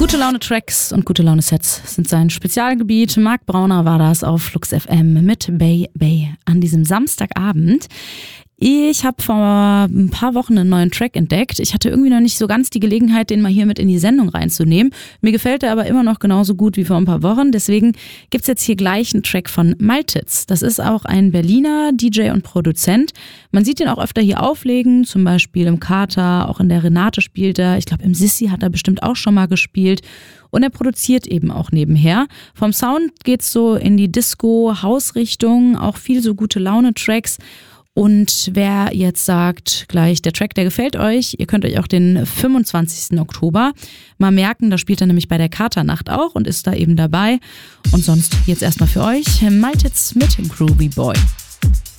Gute Laune-Tracks und gute Laune-Sets sind sein Spezialgebiet. Marc Brauner war das auf Flux FM mit Bay Bay an diesem Samstagabend. Ich habe vor ein paar Wochen einen neuen Track entdeckt. Ich hatte irgendwie noch nicht so ganz die Gelegenheit, den mal hier mit in die Sendung reinzunehmen. Mir gefällt er aber immer noch genauso gut wie vor ein paar Wochen. Deswegen gibt's jetzt hier gleich einen Track von Maltitz. Das ist auch ein Berliner DJ und Produzent. Man sieht ihn auch öfter hier auflegen, zum Beispiel im Kater, auch in der Renate spielt er. Ich glaube, im Sissi hat er bestimmt auch schon mal gespielt. Und er produziert eben auch nebenher. Vom Sound geht's so in die Disco-Hausrichtung, auch viel so gute Laune-Tracks. Und wer jetzt sagt, gleich der Track, der gefällt euch, ihr könnt euch auch den 25. Oktober mal merken, da spielt er nämlich bei der Katernacht auch und ist da eben dabei. Und sonst jetzt erstmal für euch Maltitz mit Groovy Boy.